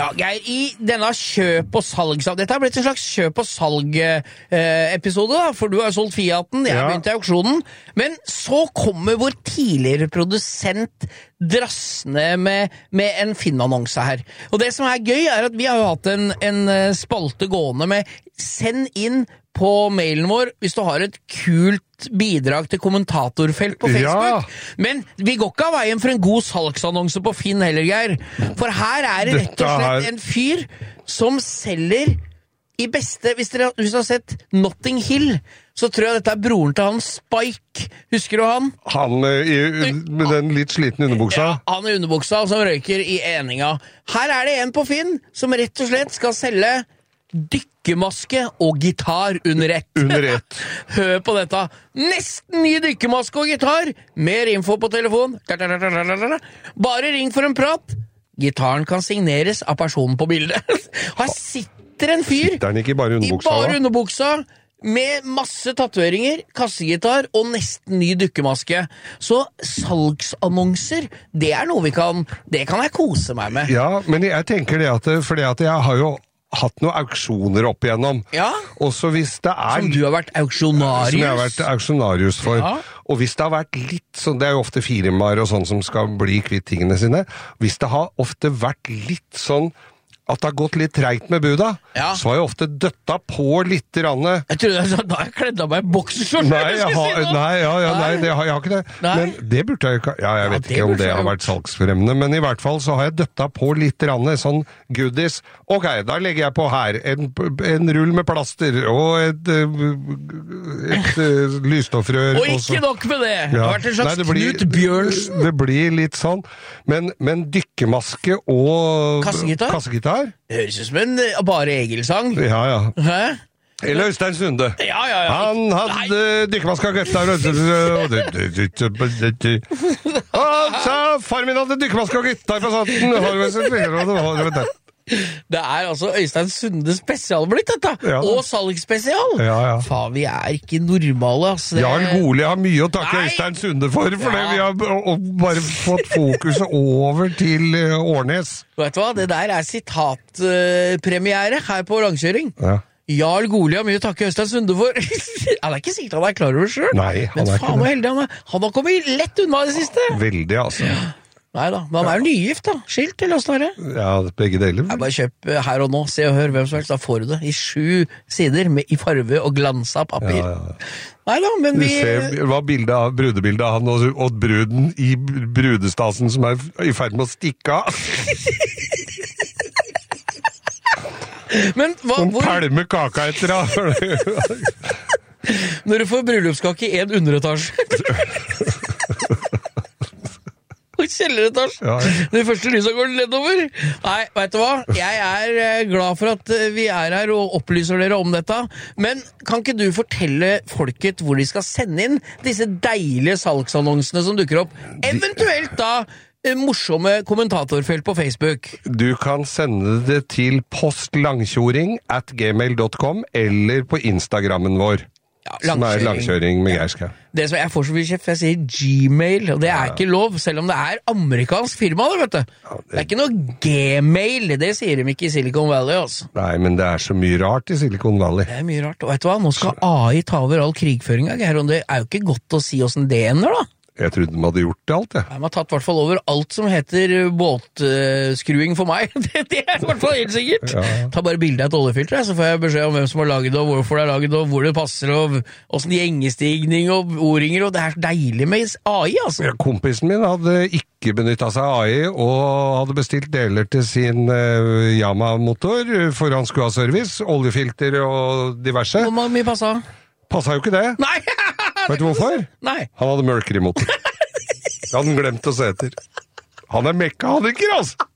Ja, Geir, i denne kjøp- og salg... Dette har blitt en slags kjøp- og salg-episode, for du har jo solgt Fiaten, jeg har begynt i auksjonen. Men så kommer vår tidligere produsent drassende med en Finn-annonse her. Og det som er gøy, er at vi har jo hatt en spalte gående med send inn på mailen vår hvis du har et kult bidrag til kommentatorfelt på Facebook. Ja. Men vi går ikke av veien for en god salgsannonse på Finn heller, Geir. For her er det rett og slett en fyr som selger i beste... Hvis du har sett Notting Hill, så tror jeg dette er broren til han Spike. Husker du han? Han med den litt sliten underbuksa? Ja, han i underbuksa som røyker i eninga. Her er det en på Finn som rett og slett skal selge dykkermaske og gitar under ett. Under ett. Hør på dette. Nesten ny dykkermaske og gitar. Mer info på telefon. Bare ring for en prat. Gitaren kan signeres av personen på bildet. Her sitter en fyr. Sitter han ikke bare i bare underbuksa, med masse tatoveringer, kassegitar og nesten ny dykkermaske. Så salgsannonser, det er noe det kan jeg kose meg med. Ja, men jeg tenker det fordi at jeg har jo hatt noen auksjoner opp igjennom. Ja. Og så hvis det er... Som du har vært auksjonarius. Som jeg har vært auksjonarius for. Ja. Og hvis det har vært litt sånn, det er jo ofte firmaer og sånn som skal bli kvitt tingene sine, hvis det har ofte vært litt sånn at det har gått litt tregt med buda, så har jeg ofte døtta på litt ranne. Jeg trodde jeg sa, da har jeg kledd av meg bokserskjort. Nei, jeg har ikke det. Nei. Men det burde jeg ikke... Ja, jeg vet ikke om det har vært salgsfremmende, men i hvert fall så har jeg døtta på litt ranne, sånn goodies. Ok, da legger jeg på her en rull med plaster, og et lysstoffrør. Og ikke nok med det! Det har vært en slags Knut Bjørnsen. Det blir litt sånn, men dykkermaske og kassegitar. Det høres ut som en Bare Egil-sang. Ja. Hæ? Eller Øystein Sunde. Ja. Han hadde dykkermaske og gitar. Så far min hadde dykkermaske og gitar på sånn. Det er altså Øystein Sunde spesial blitt dette, og salgsspesial. Ja. Faen, vi er ikke normale, altså. Jarl Goli har mye å takke Øystein Sunde for vi har bare fått fokuset over til Årnes. Vet du hva, det der er sitatpremiere her på langkjøring. Ja. Jarl Goli har mye å takke Øystein Sunde for. Han er ikke sikkert han er klar over det selv. Nei, han er ikke det. Men faen hvor heldig han er. Han har kommet lett unna det siste. Veldig, altså. Neida, men han er jo nygift da. Skilt eller åssen er det? Ja, begge deler. Jeg bare kjøp her og nå, se og hør hvem som helst, da får du det i 7 sider i farve og glansa papir. Ja. Neida, men vi... Du ser hva brudebildet av han og bruden i brudestasen som er i ferd med å stikke av. Men hva... Som pælmer kaka etter da. Når du får bryllupskake i en underetasje. Kjelleretasje. Ja. Det første lyset går nedover. Nei, vet du hva? Jeg er glad for at vi er her og opplyser dere om dette. Men kan ikke du fortelle folket hvor de skal sende inn disse deilige salgsannonsene som dukker opp? Eventuelt da morsomme kommentatorfelt på Facebook. Du kan sende det til postlangkjoring@gmail.com eller på Instagrammen vår. Ja, som er langkjøring med Geirska. Det som jeg får så mye kjeft, jeg sier Gmail, og det er ikke lov, selv om det er amerikansk firma, det, vet du. Ja, det er ikke noe Gmail, det sier de ikke i Silicon Valley, altså. Nei, men det er så mye rart i Silicon Valley. Det er mye rart, og vet du hva, nå skal AI ta over all krigføringa, Geir, og det er jo ikke godt å si hvordan det ender, da. Jeg trodde de hadde gjort det alt, jeg. De har tatt i hvert fall over alt som heter båtskruing for meg. Det er i hvert fall helt sikkert. Ja. Ta bare bildet av et oljefilter, så får jeg beskjed om hvem som har laget det, og hvorfor det er laget, og hvor det passer, og hvordan gjengestigning og O-ringer, og det er deilig med AI, altså. Ja, kompisen min hadde ikke benyttet seg av AI, og hadde bestilt deler til sin Yamaha-motor, for han skulle ha service, oljefilter og diverse. Hvor mye passet? Passet jo ikke det. Nei! Vet du hvorfor? Nei. Han hadde Mercury-motor. Det hadde han glemt å se etter. Han er mekaniker, altså!